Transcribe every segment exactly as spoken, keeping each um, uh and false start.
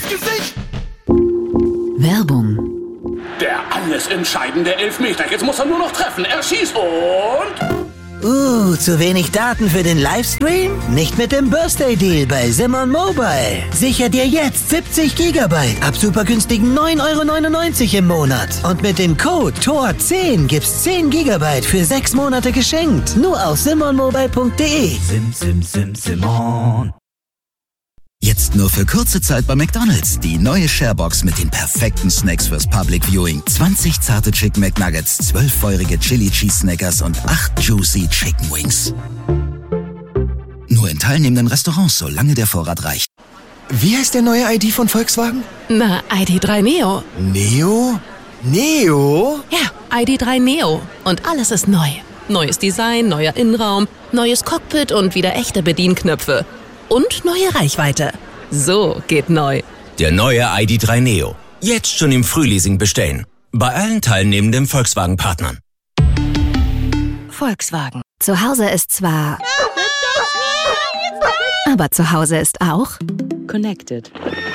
Gesicht! Werbung. Der alles entscheidende Elfmeter. Jetzt muss er nur noch treffen. Er schießt und... Uh, zu wenig Daten für den Livestream? Nicht mit dem Birthday Deal bei Simon Mobile. Sicher dir jetzt siebzig Gigabyte ab super günstigen neun Euro neunundneunzig im Monat. Und mit dem Code T O R zehn gibt's zehn Gigabyte für sechs Monate geschenkt. Nur auf simon mobile punkt de. Sim, sim, sim, Simon. Jetzt nur für kurze Zeit bei McDonald's. Die neue Sharebox mit den perfekten Snacks fürs Public Viewing. zwanzig zarte Chicken McNuggets, zwölf feurige Chili Cheese Snackers und acht Juicy Chicken Wings. Nur in teilnehmenden Restaurants, solange der Vorrat reicht. Wie heißt der neue I D von Volkswagen? Na, I D drei Neo. Neo? Neo? Ja, I D drei Neo. Und alles ist neu. Neues Design, neuer Innenraum, neues Cockpit und wieder echte Bedienknöpfe. Und neue Reichweite. So geht neu. Der neue I D drei Neo. Jetzt schon im Frühleasing bestellen. Bei allen teilnehmenden Volkswagen-Partnern. Volkswagen. Zu Hause ist zwar... Aber zu Hause ist auch... Connected.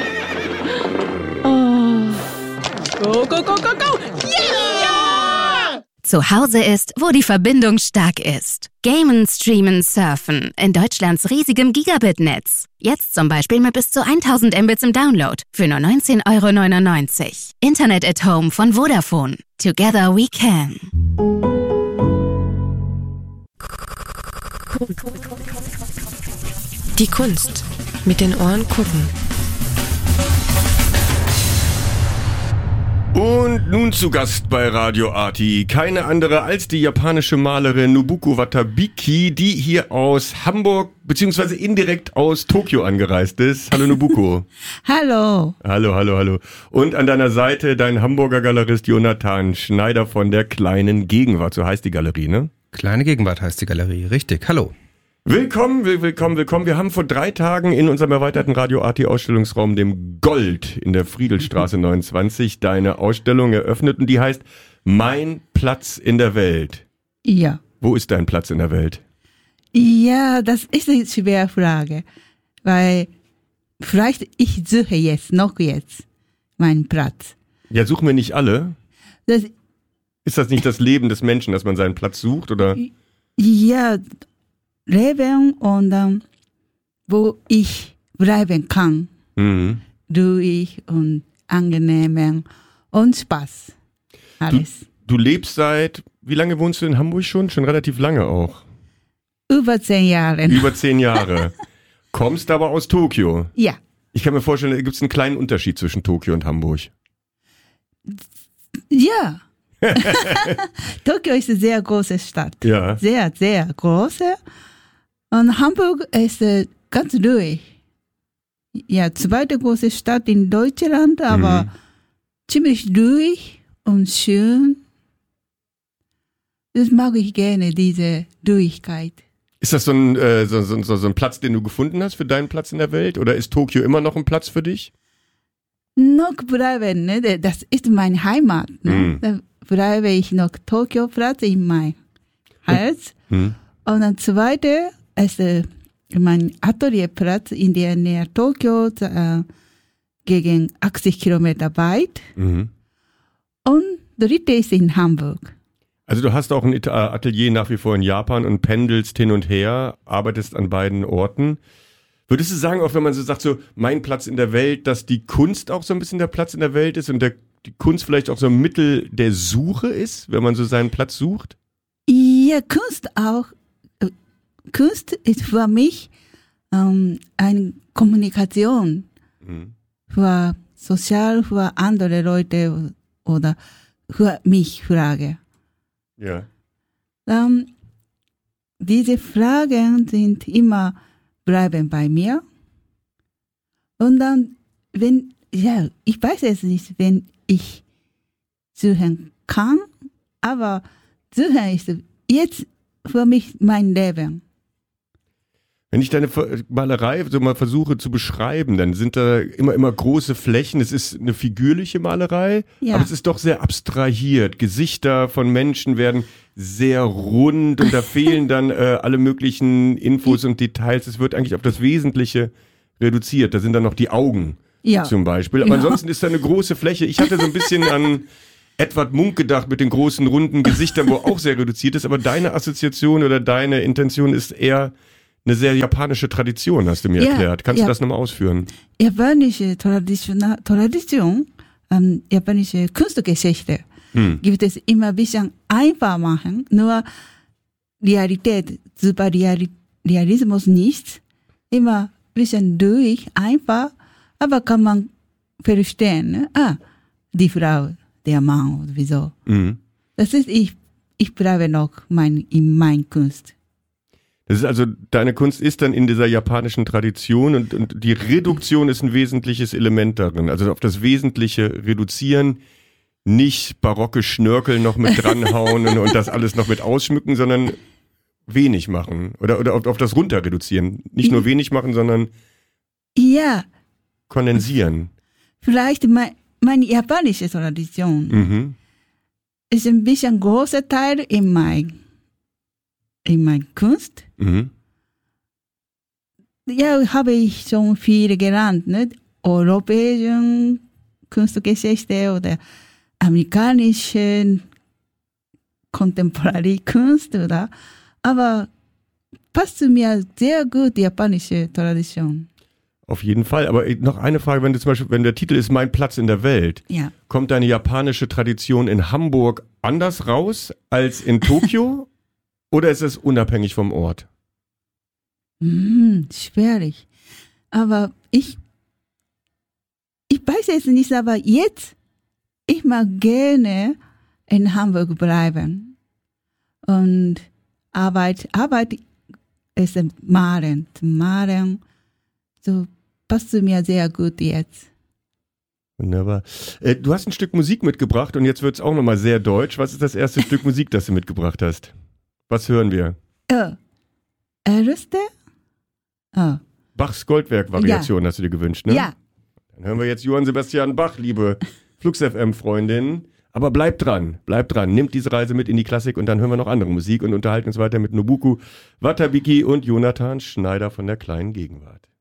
Oh. Go, go, go, go, go! Yeah! Zu Hause ist, wo die Verbindung stark ist. Gamen, Streamen, Surfen in Deutschlands riesigem Gigabit-Netz. Jetzt zum Beispiel mit bis zu tausend Mbits im Download für nur neunzehn Euro neunundneunzig. Internet at Home von Vodafone. Together we can. Die Kunst. Mit den Ohren gucken. Und nun zu Gast bei Radio Arti, keine andere als die japanische Malerin Nobuko Watabiki, die hier aus Hamburg beziehungsweise indirekt aus Tokio angereist ist. Hallo Nobuko. Hallo. Hallo, hallo, hallo. Und an deiner Seite dein Hamburger Galerist Jonathan Schneider von der Kleinen Gegenwart, so heißt die Galerie, ne? Kleine Gegenwart heißt die Galerie, richtig. Hallo. Willkommen, willkommen, willkommen. Wir haben vor drei Tagen in unserem erweiterten Radio Arti Ausstellungsraum, dem Gold in der Friedelstraße neunundzwanzig, deine Ausstellung eröffnet und die heißt Mein Platz in der Welt. Ja. Wo ist dein Platz in der Welt? Ja, das ist eine schwere Frage, weil vielleicht ich suche jetzt, noch jetzt, meinen Platz. Ja, suchen wir nicht alle? Das, ist das nicht das Leben des Menschen, dass man seinen Platz sucht, oder? Ja, Leben und ähm, wo ich bleiben kann. Mhm. Ruhig und angenehm und Spaß. Alles. Du, du lebst seit, wie lange wohnst du in Hamburg schon? Schon relativ lange auch. Über zehn Jahre. Über zehn Jahre. Kommst aber aus Tokio. Ja. Ich kann mir vorstellen, da gibt es einen kleinen Unterschied zwischen Tokio und Hamburg. Ja. Tokio ist eine sehr große Stadt. Ja. Sehr, sehr große. Und Hamburg ist äh, ganz ruhig. Ja, zweite große Stadt in Deutschland, aber mhm. ziemlich ruhig und schön. Das mag ich gerne, diese Ruhigkeit. Ist das so ein, äh, so, so, so ein Platz, den du gefunden hast für deinen Platz in der Welt? Oder ist Tokio immer noch ein Platz für dich? Noch bleiben, ne? Das ist meine Heimat. Ne? Mhm. Da bleibe ich noch Tokio-Platz in mein Herz. Mhm. Und dann zweite ist äh, mein Atelierplatz in der Nähe Tokio, äh, gegen achtzig Kilometer weit. Mhm. Und dritte ist in Hamburg. Also du hast auch ein Atelier nach wie vor in Japan und pendelst hin und her, arbeitest an beiden Orten. Würdest du sagen, auch wenn man so sagt, so mein Platz in der Welt, dass die Kunst auch so ein bisschen der Platz in der Welt ist und der, die Kunst vielleicht auch so ein Mittel der Suche ist, wenn man so seinen Platz sucht? Ja, Kunst auch. Kunst ist für mich ähm, eine Kommunikation mhm. für sozial, für andere Leute oder für mich Frage. Ja. Ähm, diese Fragen sind immer bleiben bei mir. Und dann, wenn, ja, ich weiß es nicht, wenn ich suchen kann, aber suchen ist jetzt für mich mein Leben. Wenn ich deine Malerei so mal versuche zu beschreiben, dann sind da immer, immer große Flächen. Es ist eine figürliche Malerei, ja. aber es ist doch sehr abstrahiert. Gesichter von Menschen werden sehr rund und da fehlen dann äh, alle möglichen Infos und Details. Es wird eigentlich auf das Wesentliche reduziert. Da sind dann noch die Augen Ja. zum Beispiel. Aber Ja. ansonsten ist da eine große Fläche. Ich hatte so ein bisschen an Edward Munk gedacht mit den großen, runden Gesichtern, wo auch sehr reduziert ist. Aber deine Assoziation oder deine Intention ist eher eine sehr japanische Tradition, hast du mir Ja, erklärt. Kannst ja. du das nochmal ausführen? Japanische Tradition, Tradition ähm, japanische Kunstgeschichte Hm. gibt es immer ein bisschen einfach machen, nur Realität, super Reali- Realismus nicht, immer ein bisschen durch, einfach, aber kann man verstehen, ne? Ah, die Frau, der Mann, oder wieso. Mhm. Das ist, ich, ich bleibe noch mein, in mein Kunst. Das ist also, deine Kunst ist dann in dieser japanischen Tradition und, und die Reduktion ist ein wesentliches Element darin. Also auf das Wesentliche reduzieren, nicht barocke Schnörkel noch mit dranhauen und, und das alles noch mit ausschmücken, sondern wenig machen. Oder, oder auf, auf das runter reduzieren. Nicht nur wenig machen, sondern Ja, kondensieren. vielleicht mein, meine japanische Tradition Mhm. ist ein bisschen großer Teil in mein, in mein Kunst. Mhm. Ja, habe ich schon viel gelernt, ne? Europäische Kunstgeschichte oder amerikanische Contemporary Kunst, oder? Aber passt zu mir sehr gut die japanische Tradition. Auf jeden Fall. Aber noch eine Frage, wenn du zum Beispiel, wenn der Titel ist Mein Platz in der Welt, Ja. kommt deine japanische Tradition in Hamburg anders raus als in Tokio? Oder ist es unabhängig vom Ort? Hm, schwierig. Aber ich, ich weiß es nicht, aber jetzt, ich mag gerne in Hamburg bleiben. Und Arbeit, Arbeit ist Malen, Malen, so passt zu mir sehr gut jetzt. Wunderbar. Äh, du hast ein Stück Musik mitgebracht und jetzt wird es auch nochmal sehr deutsch. Was ist das erste Stück Musik, das du mitgebracht hast? Was hören wir? Oh, erste? Oh. Bachs Goldwerk-Variation Ja. hast du dir gewünscht, ne? Ja. Dann hören wir jetzt Johann Sebastian Bach, liebe Flux-F M-Freundin. Aber bleibt dran, bleibt dran. Nimmt diese Reise mit in die Klassik und dann hören wir noch andere Musik und unterhalten uns weiter mit Nobuko Watabiki und Jonathan Schneider von der kleinen Gegenwart.